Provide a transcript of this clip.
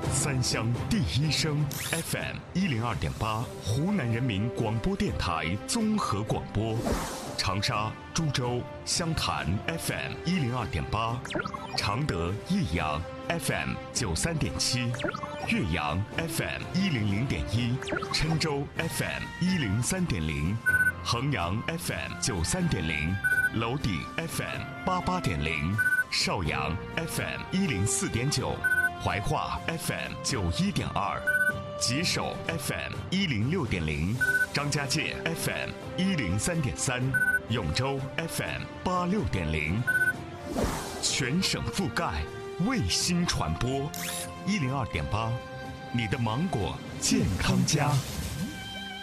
三湘第一声 FM102.8，湖南人民广播电台综合广播。长沙、株洲、湘潭 FM102.8，常德、益阳 FM93.7，岳阳 FM100.1，郴州 FM103.0，衡阳 FM93.0，娄底 FM88.0，邵阳 FM104.9，怀化 FM91.2，吉首 FM106.0，张家界 FM103.3，永州 FM86.0，全省覆盖，卫星传播，102.8，你的芒果健康家。